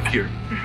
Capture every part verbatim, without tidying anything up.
here.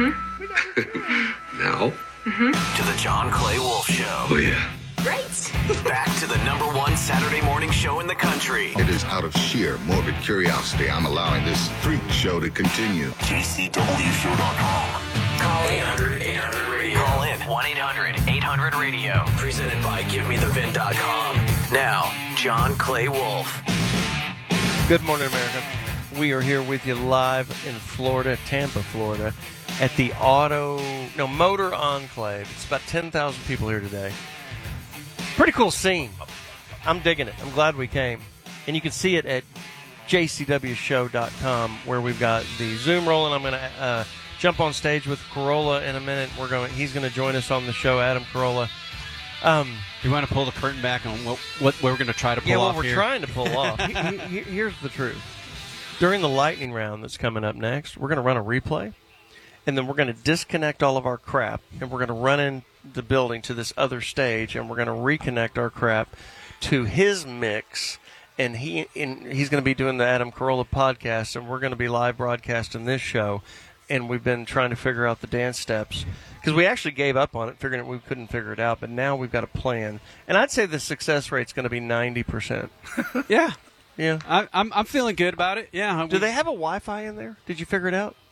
Mm-hmm. Now? Mm-hmm. To the John Clay Wolf Show. Oh, yeah. Great. Back to the number one Saturday morning show in the country. It is out of sheer morbid curiosity I'm allowing this freak show to continue. J C W show dot com. Call eight hundred eight hundred radio. Call in one eight hundred eight hundred radio. Presented by give me the vin dot com. Now, John Clay Wolf. Good morning, America. We are here with you live in Florida, Tampa, Florida, at the Auto, no, Motor Enclave. It's about ten thousand people here today. Pretty cool scene. I'm digging it. I'm glad we came. And you can see it at J C W show dot com, where we've got the Zoom rolling. I'm going to uh, jump on stage with Carolla in a minute. We're going. He's going to join us on the show, Adam Carolla. Um, you want to pull the curtain back on what, what we're going to try to pull yeah, off what we're here? trying to pull off. he, he, here's the truth. During the lightning round that's coming up next, we're going to run a replay, and then we're going to disconnect all of our crap, and we're going to run in the building to this other stage, and we're going to reconnect our crap to his mix, and he and he's going to be doing the Adam Carolla podcast, and we're going to be live broadcasting this show, and we've been trying to figure out the dance steps, because we actually gave up on it, figuring we couldn't figure it out, but now we've got a plan, and I'd say the success rate's going to be ninety percent. Yeah. Yeah. I, I'm I'm feeling good about it. Yeah. Do they have a Wi-Fi in there? Did you figure it out?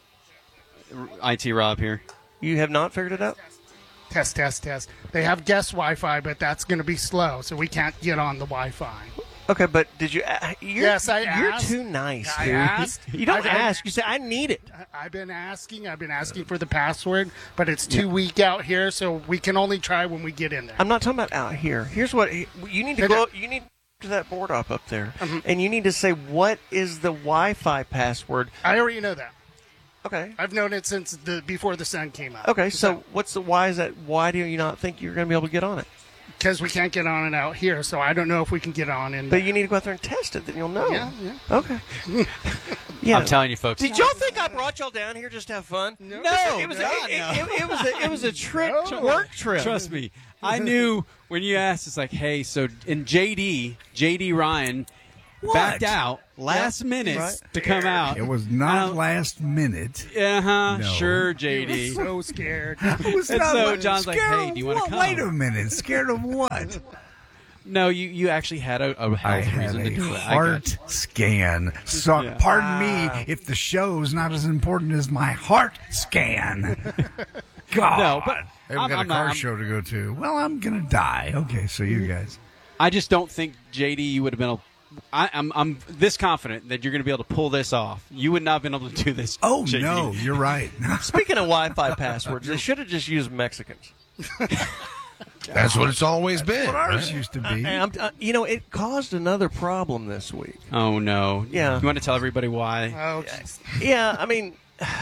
I T Rob here. You have not figured it out? Test, test, test. They have guest Wi-Fi, but that's going to be slow, so we can't get on the Wi-Fi. Okay, but did you? Uh, you're, yes, I You're asked. too nice, I dude. asked. You don't I've been- ask. You say, I need it. I've been asking. I've been asking for the password, but it's too weak out here, so we can only try when we get in there. I'm not talking about out here. Here's what you need to go. You need to that board up up there, Mhm. and you need to say what is the Wi-Fi password. I already know that. Okay. I've known it since the before the sun came up. Okay. So what's the why is that? Why do you not think you're going to be able to get on it? Because we can't get on it out here, so I don't know if we can get on in. But you need to go out there and test it. Then you'll know. Yeah, yeah. Okay. Yeah. I'm telling you, folks. Did y'all think I brought y'all down here just to have fun? No. it was a, God, it, no. it, it was a, it was a trick No. work trip. Trust me. I knew when you asked, it's like, hey, so in J D, J D Ryan backed out last minute Right. to come out. It was I not don't- last minute. Uh huh. No. Sure, J D. so scared. It was And not so like- John's like, scared hey, of do you wanna what? come? Wait a minute. Scared of what? No, you, you actually had a, a I health had reason to a do it. I heart scan. So, Yeah. pardon me if the show's not as important as my heart scan. God. No, but I've I'm- got I'm a not- car I'm- show to go to. Well, I'm going to die. Okay, so you guys. I just don't think J D you would have been able. I, I'm I'm this confident that you're going to be able to pull this off. You would not have been able to do this. Oh, J D. no, you're right. Speaking of Wi-Fi passwords, they should have just used Mexicans. That's what it's always been. What ours right? used to be. And I'm, uh, you know, it caused another problem this week. Oh no. Yeah. You want to tell everybody why? Oh, jeez. Yeah, I mean,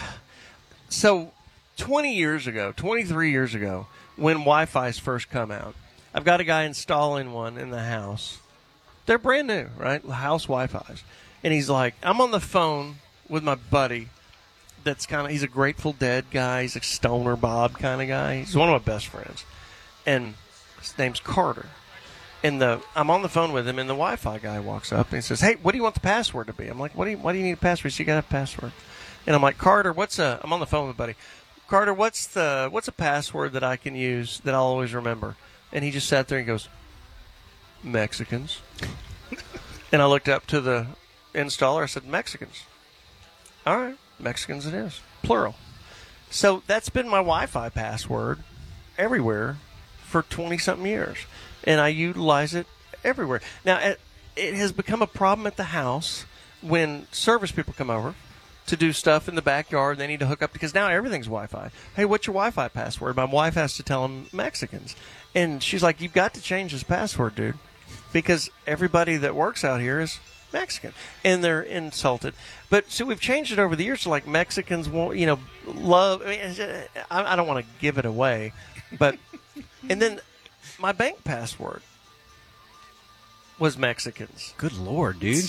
so twenty years ago, twenty-three years ago, when Wi-Fi's first come out, I've got a guy installing one in the house. They're brand new, right? House Wi-Fi's. And he's like, I'm on the phone with my buddy that's kind of, he's a Grateful Dead guy. He's a Stoner Bob kind of guy. He's one of my best friends. And his name's Carter. And the I'm on the phone with him, and the Wi-Fi guy walks up and he says, "Hey, what do you want the password to be?" I'm like, "What do you Why do you need a password?" So you got to have a password. And I'm like, "Carter, what's a?" I'm on the phone with a buddy. Carter, what's the what's a password that I can use that I'll always remember? And he just sat there and goes, "Mexicans." And I looked up to the installer. I said, "Mexicans." All right, Mexicans it is, plural. So that's been my Wi-Fi password everywhere for twenty-something years. And I utilize it everywhere. Now, it, it has become a problem at the house when service people come over to do stuff in the backyard. They need to hook up because now everything's Wi-Fi. Hey, what's your Wi-Fi password? My wife has to tell them Mexicans. And she's like, you've got to change this password, dude, because everybody that works out here is Mexican. And they're insulted. But so we've changed it over the years to like Mexicans won't, you know, love. I mean, I, I don't want to give it away. But, and then my bank password was Mexicans. Good Lord, dude.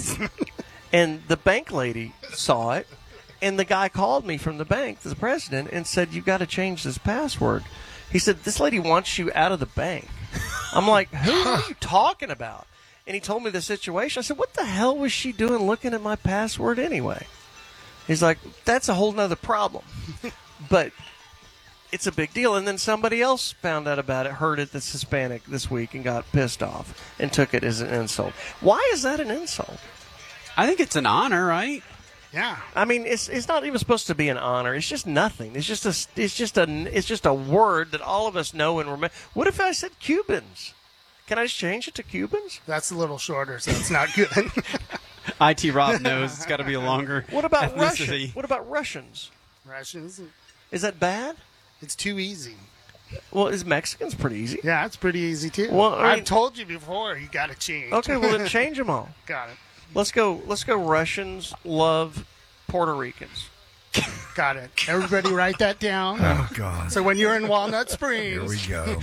And the bank lady saw it, and the guy called me from the bank, the president, and said, you've got to change this password. He said, this lady wants you out of the bank. I'm like, who are you talking about? And he told me the situation. I said, what the hell was she doing looking at my password anyway? He's like, that's a whole nother problem. but it's a big deal. And then somebody else found out about it, heard it that's Hispanic this week, and got pissed off and took it as an insult. Why is that an insult? I think it's an honor, right? Yeah. I mean, it's it's not even supposed to be an honor. It's just nothing. It's just a it's just a it's just a word that all of us know and remember. What if I said Cubans? Can I just change it to Cubans? That's a little shorter, so it's not good. I T Rob knows it's got to be a longer. What about ethnicity. Russian? What about Russians? Russians, Is that bad? it's too easy. Well, is Mexicans pretty easy? Yeah, it's pretty easy too. Well, I mean- I've told you before. You got to change. Okay, well then change them all. Got it. Let's go. Let's go. Russians love Puerto Ricans. Got it. Everybody write that down. Oh, God. So when you're in Walnut Here Springs, we go.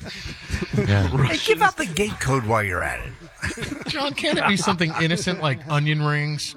Hey, give out the gate code while you're at it. John, can it be something innocent like onion rings?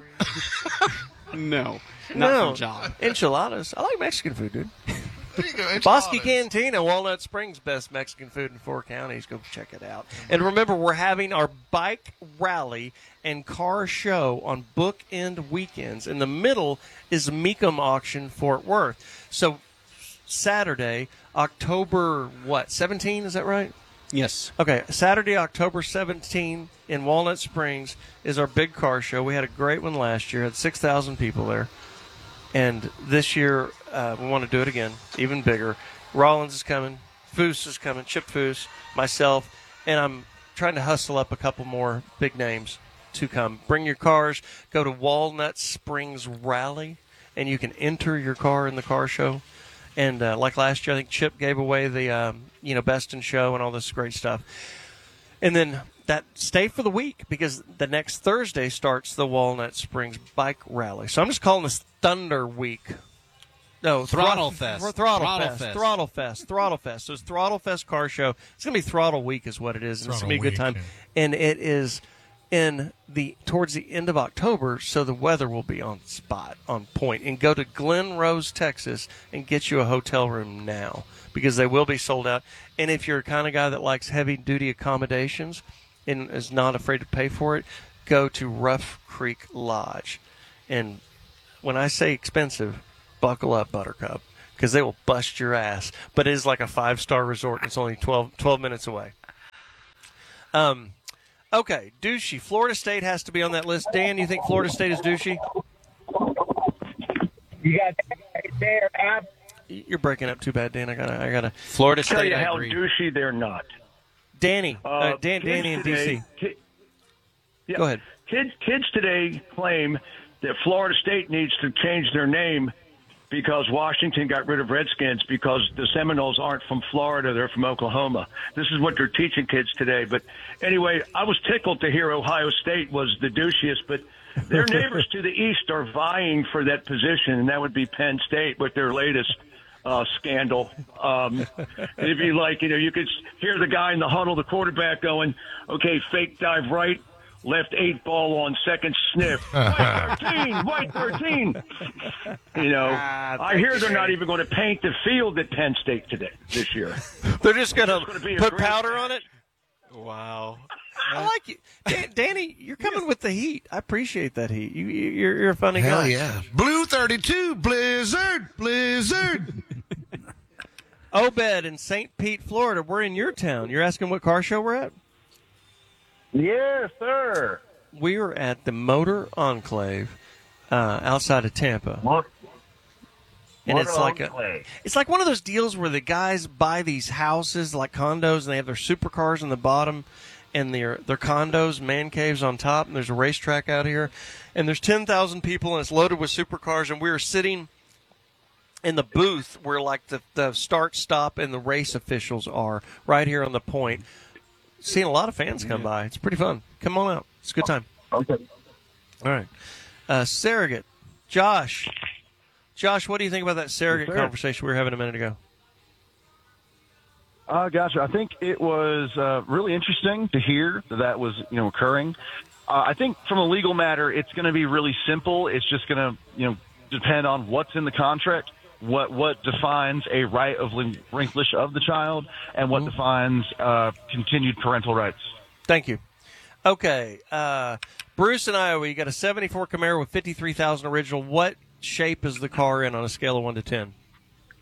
No, not no, from John. enchiladas. I like Mexican food, dude. There you go. Bosque enchiladas. Cantina, Walnut Springs, best Mexican food in four counties. Go check it out. And remember, we're having our bike rally and car show on bookend weekends. In the middle is Mecum Auction, Fort Worth. So Saturday, October, what, seventeen, is that right? Yes. Okay, Saturday, October seventeenth in Walnut Springs is our big car show. We had a great one last year. Had six thousand people there. And this year, uh, we want to do it again, even bigger. Rollins is coming. Foose is coming. Chip Foose, myself. And I'm trying to hustle up a couple more big names to come. Bring your cars. Go to Walnut Springs Rally, and you can enter your car in the car show. And uh, like last year, I think Chip gave away the um, you know Best in Show and all this great stuff. And then that stay for the week because the next Thursday starts the Walnut Springs Bike Rally. So I'm just calling this Thunder Week. No, Throttle Thro- Fest. Thr- Throttle, Throttle Fest. Fest. Throttle Fest. Throttle Fest. So it's Throttle Fest car show. It's going to be Throttle Week is what it is. And it's going to be a good Throttle time. Week, And it is in the towards the end of October, so the weather will be on spot, on point. And go to Glen Rose, Texas, and get you a hotel room now because they will be sold out. And if you're a kind of guy that likes heavy-duty accommodations and is not afraid to pay for it, go to Rough Creek Lodge. And when I say expensive, buckle up, Buttercup, because they will bust your ass. But it is like a five-star resort, and it's only twelve, twelve minutes away. Um, okay, douchey. Florida State has to be on that list. Dan, you think Florida State is douchey? You got that there, Ab. You're breaking up too bad, Dan. I gotta, I gotta. Florida Tell State, you I how agree. douchey they're not. Danny, uh, Uh, Dan, kids Danny, in D C. today- ki- yeah, Go ahead. Kids, kids today claim that Florida State needs to change their name because Washington got rid of Redskins because the Seminoles aren't from Florida, they're from Oklahoma. This is what they're teaching kids today. But anyway, I was tickled to hear Ohio State was the douchiest, but their neighbors to the east are vying for that position, and that would be Penn State with their latest uh, scandal. Um, it'd be like, you know, you could hear the guy in the huddle, the quarterback going, okay, fake dive right, left eight ball on second sniff. White thirteen, white thirteen. You know, I hear they're not even going to paint the field at Penn State today, this year. They're just gonna, It's gonna be a put great powder match. on it. Wow. I like you, Dan, Danny. You're coming with the heat. I appreciate that heat. You, you- you're, you're a funny Hell guy. yeah. Blue thirty-two, Blizzard, Blizzard. Obed in Saint Pete, Florida. We're in your town. You're asking what car show we're at? Yes, sir. We are at the Motor Enclave uh, outside of Tampa. What? And Motor it's like a, Enclave. it's like one of those deals where the guys buy these houses like condos, and they have their supercars on the bottom, and their their condos, man caves on top. And there's a racetrack out here, and there's ten thousand people, and it's loaded with supercars. And we are sitting in the booth where like the the start, stop, and the race officials are right here on the point. Seeing a lot of fans come by. It's pretty fun. Come on out. It's a good time. Okay. All right. Uh, surrogate. Josh. Josh, what do you think about that surrogate Yes, sir. conversation we were having a minute ago? Uh, gotcha. I think it was uh, really interesting to hear that that was, you know, occurring. Uh, I think from a legal matter, it's going to be really simple. It's just going to, you know, depend on what's in the contract, what what defines a right of relinquish of the child, and what defines uh, continued parental rights. Thank you. Okay. Uh, Bruce in Iowa, you got a seventy-four Camaro with fifty-three thousand original. What shape is the car in on a scale of one to ten?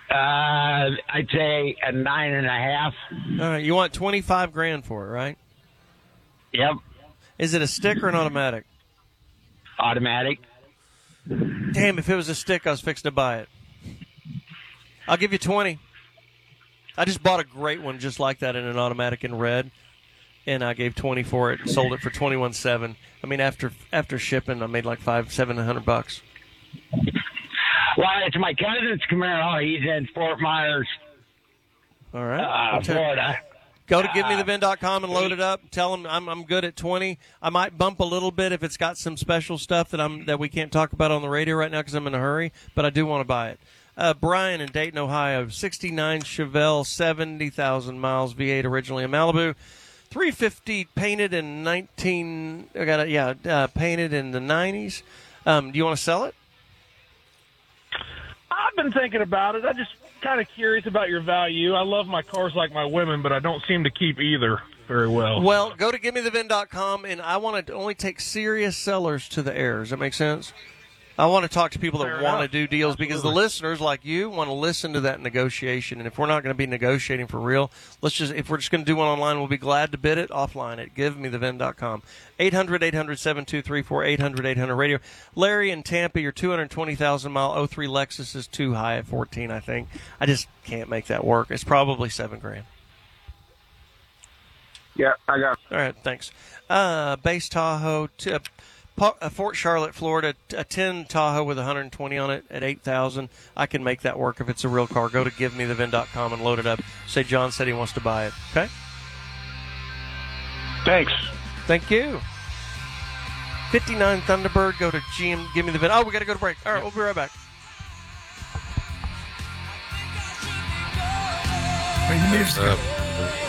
Uh, I'd say a nine and a half. All right, you want twenty-five grand for it, right? Yep. Is it a stick or an automatic? Automatic. Damn, if it was a stick, I was fixing to buy it. I'll give you twenty. I just bought a great one just like that in an automatic in red, and I gave twenty for it and sold it for twenty-one seven. I mean, after after shipping, I made like five, seven hundred bucks. Well, it's my cousin's Camaro. He's in Fort Myers, All right. uh, Well, tell- Florida. Go to give me the vin dot com and load it up. Tell them I'm I'm good at twenty. I might bump a little bit if it's got some special stuff that I'm that we can't talk about on the radio right now because I'm in a hurry. But I do want to buy it. Uh, Brian in Dayton, Ohio, sixty-nine Chevelle, seventy thousand miles, V eight originally in Malibu, three fifty painted in nineteen. I got it. Yeah, uh, painted in the nineties. Um, do you want to sell it? I've been thinking about it. I just kind of curious about your value. I love my cars like my women, but I don't seem to keep either very well. Well, go to give me the vin dot com, and I want to only take serious sellers to the air. Does that make sense? I want to talk to people that Fair want to enough. do deals because the Absolutely. listeners like you want to listen to that negotiation. And if we're not going to be negotiating for real, let's just if we're just going to do one online, we'll be glad to bid it offline at give me the vin dot com. eight hundred, eight hundred, seven two three four, eight hundred, eight hundred radio. Larry in Tampa, your two hundred twenty thousand mile oh three Lexus is too high at fourteen, I think. I just can't make that work. It's probably seven grand. Yeah, I got. All right, thanks. Uh, base Tahoe, t- uh, Pa- uh, Fort Charlotte, Florida, t- a ten Tahoe with one hundred twenty on it at eight thousand. I can make that work if it's a real car. Go to give me the vin dot com and load it up. Say John said he wants to buy it. Okay? Thanks. Thank you. fifty-nine Thunderbird, go to G M, give me the vin. Oh, we got to go to break. All right, we'll be right back. Bring the music up.